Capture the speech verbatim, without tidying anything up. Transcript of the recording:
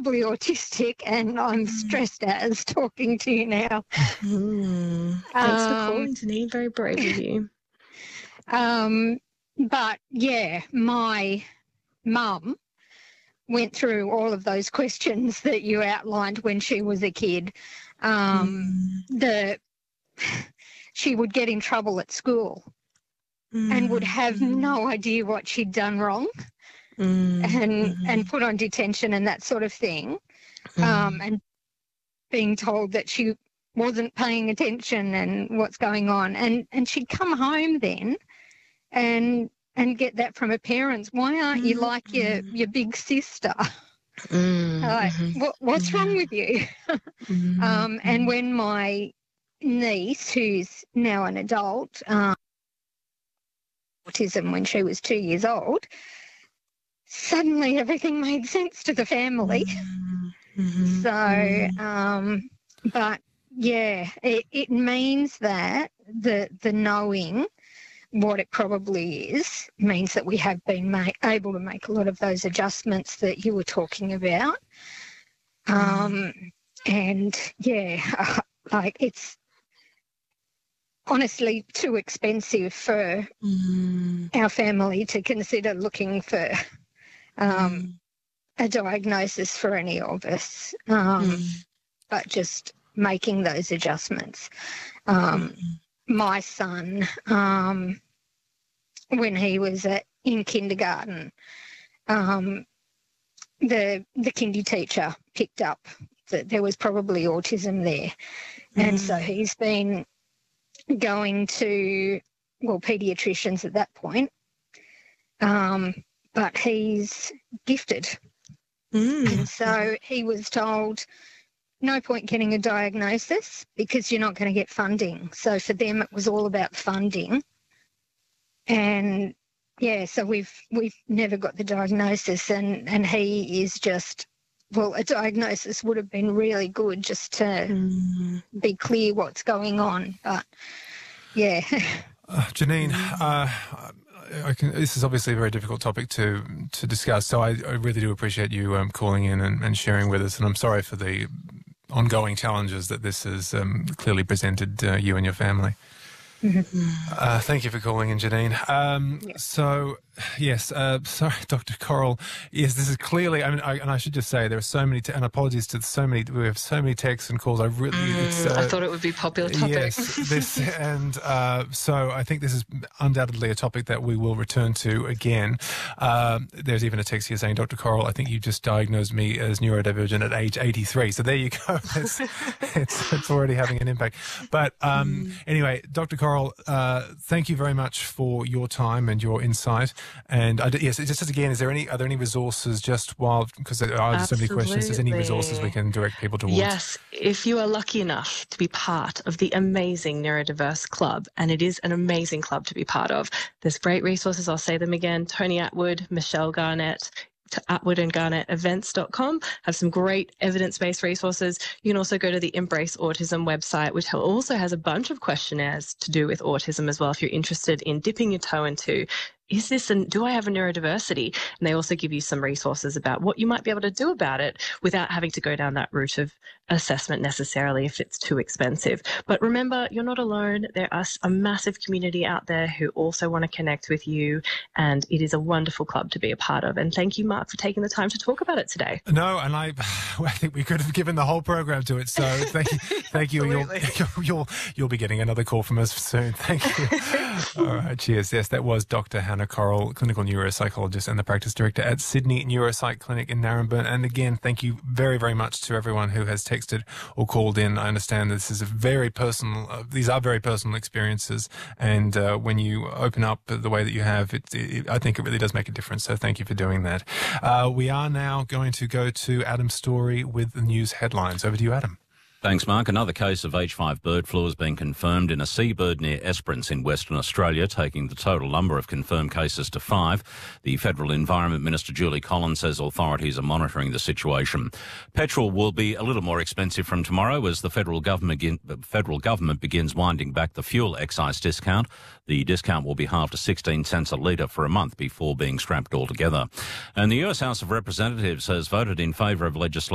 probably autistic, and I'm stressed as talking to you now. Mm. Thanks Um, for calling, Janine. Very brave of you. Um, but, yeah, my mum went through all of those questions that you outlined when she was a kid. Um, Mm. the she would get in trouble at school Mm. and would have Mm. no idea what she'd done wrong Mm. and Mm. and put on detention and that sort of thing, Mm. um, and being told that she wasn't paying attention and what's going on. And, and she'd come home then and and get that from her parents. Why aren't you like your, your big sister? Mm. Like, Mm. what, what's Mm. wrong with you? Mm. um, and when my niece, who's now an adult, um, autism when she was two years old, suddenly everything made sense to the family. Mm. So, um, but yeah, it, it means that the the knowing what it probably is means that we have been ma- able to make a lot of those adjustments that you were talking about. Um, and yeah, like it's honestly too expensive for Mm. our family to consider looking for um, Mm. a diagnosis for any of us, um, Mm. but just making those adjustments. Um, my son, um, when he was at, in kindergarten, um, the the kindy teacher picked up that there was probably autism there. And so he's been going to, well, paediatricians at that point, um, but he's gifted. Mm. And so he was told, no point getting a diagnosis because you're not going to get funding. So for them, it was all about funding. And yeah, so we've we've never got the diagnosis, and, and he is just, well, a diagnosis would have been really good just to Mm. be clear what's going on. But yeah. Uh, Janine, uh, I can, this is obviously a very difficult topic to to discuss, so I, I really do appreciate you um, calling in and, and sharing with us, and I'm sorry for the ongoing challenges that this has um, clearly presented uh, you and your family. Uh, thank you for calling in, Janine. Um, Yeah. So, yes, uh, sorry, Doctor Coral. Yes, this is clearly, I mean, I, and I should just say there are so many, te- and apologies to so many, we have so many texts and calls. I really, it's, Mm. uh, I thought it would be a popular topic. Yes, this, and uh, so I think this is undoubtedly a topic that we will return to again. Um, there's even a text here saying, Doctor Coral, I think you just diagnosed me as neurodivergent at age eighty-three. So there you go. It's, it's, it's already having an impact. But um, anyway, Doctor Coral, uh, thank you very much for your time and your insight. And I d- yes, just as again, is there any, are there any resources just while, because there are so many questions, is there any resources we can direct people towards? Yes, if you are lucky enough to be part of the amazing Neurodiverse Club, and it is an amazing club to be part of, there's great resources. I'll say them again. Tony Atwood, Michelle Garnett, to Atwood and Garnett events dot com have some great evidence-based resources. You can also go to the Embrace Autism website, which also has a bunch of questionnaires to do with autism as well, if you're interested in dipping your toe into, is this, and do I have a neurodiversity? And they also give you some resources about what you might be able to do about it without having to go down that route of assessment necessarily if it's too expensive. But remember, you're not alone. There are a massive community out there who also want to connect with you, and it is a wonderful club to be a part of. And thank you, Mark, for taking the time to talk about it today. No, and I, I think we could have given the whole program to it. So thank you, thank you. You'll, you'll, you'll, you'll be getting another call from us soon. Thank you. All right, cheers. Yes, that was Doctor Hannah Coral, clinical neuropsychologist and the practice director at Sydney Neuropsych Clinic in Narrabeen. And again, thank you very, very much to everyone who has texted or called in. I understand this is a very personal, uh, these are very personal experiences. And uh, when you open up the way that you have, it, it, I think it really does make a difference. So thank you for doing that. Uh, we are now going to go to Adam Story with the news headlines. Over to you, Adam. Thanks, Mark. Another case of H five bird flu has been confirmed in a seabird near Esperance in Western Australia, taking the total number of confirmed cases to five. The Federal Environment Minister, Julie Collins, says authorities are monitoring the situation. Petrol will be a little more expensive from tomorrow as the federal government, begin, federal government begins winding back the fuel excise discount. The discount will be halved to sixteen cents a litre for a month before being scrapped altogether. And the U S House of Representatives has voted in favour of legislation